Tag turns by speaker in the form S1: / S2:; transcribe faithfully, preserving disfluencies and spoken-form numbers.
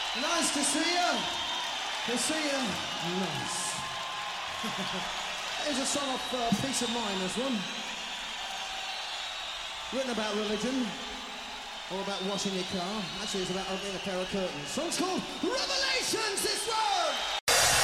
S1: Nice to see you. To see you. Nice. Here's a song of uh, Peace of Mind, this one. Written about religion. All about washing your car. Actually, it's about opening a pair of curtains. Song's called Revelations, this one!